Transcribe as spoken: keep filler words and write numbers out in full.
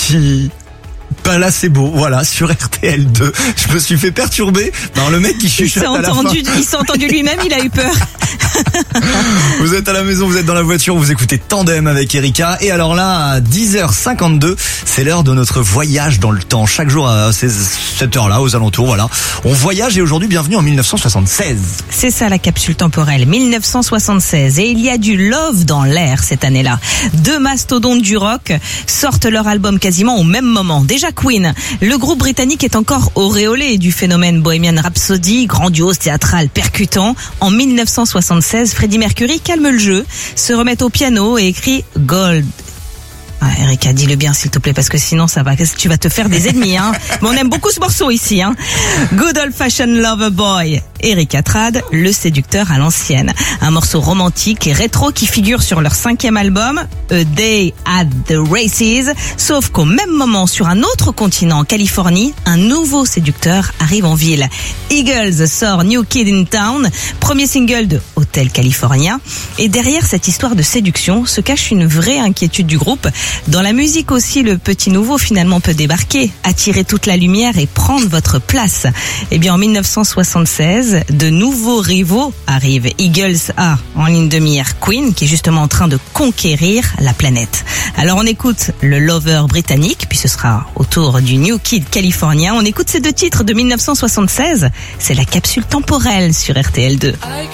petit... Bah là c'est beau, voilà, sur R T L deux. Je me suis fait perturber par le mec qui chuchote à la fin. Il s'est entendu lui-même, il a eu peur. Vous êtes à la maison, vous êtes dans la voiture, vous écoutez Tandem avec Erika. Et alors là, à dix heures cinquante-deux, c'est l'heure de notre voyage dans le temps. Chaque jour à cette heure-là, aux alentours, voilà. On voyage et aujourd'hui, bienvenue en mille neuf cent soixante-seize. C'est ça la capsule temporelle, mille neuf cent soixante-seize. Et il y a du love dans l'air cette année-là. Deux mastodontes du rock sortent leur album quasiment au même moment. Déjà Queen, le groupe britannique est encore auréolé du phénomène Bohemian Rhapsody, grandiose, théâtral, percutant. En mille neuf cent soixante-seize, Freddie Mercury calme le jeu, se remet au piano et écrit Gold. Ah, Erika, dis-le bien s'il te plaît parce que sinon ça va, tu vas te faire des ennemis, hein. Mais on aime beaucoup ce morceau ici, hein. Good Old Fashioned Lover Boy. Erika Trad, le séducteur à l'ancienne. Un morceau romantique et rétro qui figure sur leur cinquième album, A Day at the Races. Sauf qu'au même moment, sur un autre continent, en Californie, un nouveau séducteur arrive en ville. Eagles sort New Kid in Town, premier single de Hotel California. Et derrière cette histoire de séduction se cache une vraie inquiétude du groupe. Dans la musique aussi, le petit nouveau finalement peut débarquer, attirer toute la lumière et prendre votre place. Eh bien, en mille neuf cent soixante-seize, de nouveaux rivaux arrivent. Eagles a en ligne de mire Queen, qui est justement en train de conquérir la planète. Alors on écoute le Lover britannique, puis ce sera au tour du New Kid californien. On écoute ces deux titres de mille neuf cent soixante-seize. C'est la capsule temporelle sur R T L deux.